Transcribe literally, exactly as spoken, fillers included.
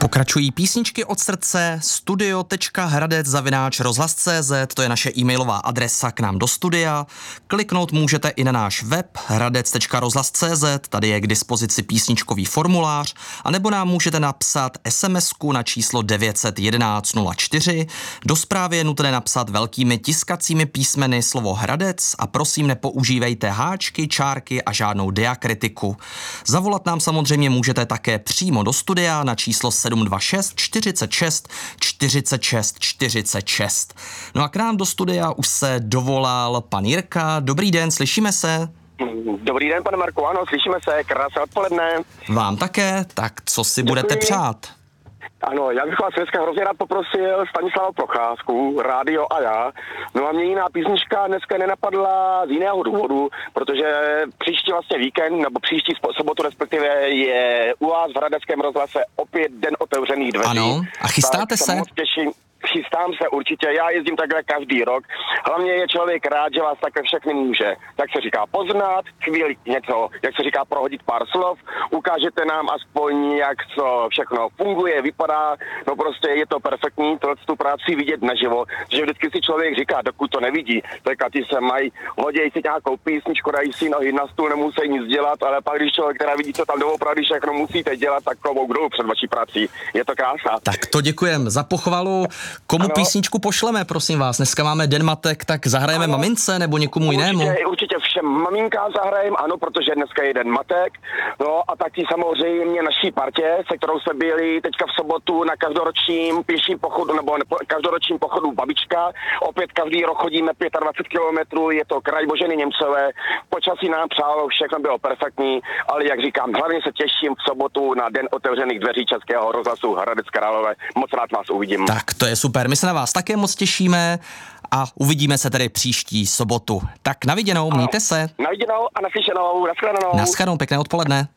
Pokračují písničky od srdce, studio tečka hradec zavináč rozhlas tečka cé zet, to je naše e-mailová adresa k nám do studia. Kliknout můžete i na náš web hradec tečka rozhlas tečka cé zet, tady je k dispozici písničkový formulář, anebo nám můžete napsat SMSku na číslo devět jedna jedna nula čtyři. Do zprávy je nutné napsat velkými tiskacími písmeny slovo Hradec a prosím nepoužívejte háčky, čárky a žádnou diakritiku. Zavolat nám samozřejmě můžete také přímo do studia na číslo sedm dva šest čtyřicet šest čtyřicet šest čtyřicet šest. No a k nám do studia už se dovolal pan Jirka. Dobrý den, slyšíme se? Dobrý den, pane Marku, ano, slyšíme se, krásné odpoledne. Vám také, tak co si Děkuji. budete přát? Ano, já bych vás dneska hrozně rád poprosil Stanislava Procházku, Rádio a já. No a mě jiná písnička dneska nenapadla z jiného důvodu, protože příští vlastně víkend, nebo příští sobotu respektive je u vás v Hradeckém rozhlase opět den otevřených dveří. Ano, a chystáte se? Moc těším. Chystám se určitě, já jezdím takhle každý rok. Hlavně je člověk rád, že vás takhle všechny může, tak se říká, poznat, chvíli něco, jak se říká, prohodit pár slov, ukážete nám aspoň, jak co všechno funguje, vypadá, no prostě je to perfektní, tohle tu práci vidět naživo, že vždycky si člověk říká, dokud to nevidí, tak a ty se mají, hoděj si nějakou písničku, dají si nohy na stůl, nemusí nic dělat, ale pak když člověk teda vidí, co tam doopravdy všechno musíte dělat, tak klobouk dolů před vaší prací, je to krása. Tak to děkujem za pochvalu. Komu ano. písničku pošleme, prosím vás? Dneska máme Den matek, tak zahrajeme ano. mamince nebo někomu určitě, jinému? Určitě všem maminkám zahrajeme, ano, protože dneska je Den matek. No a taky samozřejmě naší partě, se kterou jsme byli teďka v sobotu na každoročním pěším pochodu, nebo každoročním pochodu Babička. Opět každý rok chodíme dvacet pět kilometrů, je to kraj Boženy Němcové. Počasí nám přálo, všechno bylo perfektní, ale jak říkám, hlavně se těším v sobotu na Den otevřených dveří Českého rozhlasu Hradec Králové. Moc rád vás uvidím. Tak to je super, my se na vás také moc těšíme a uvidíme se tedy příští sobotu. Tak na viděnou, mějte se. Na viděnou a naslyšenou, nashledanou. Nashledanou, pěkné odpoledne.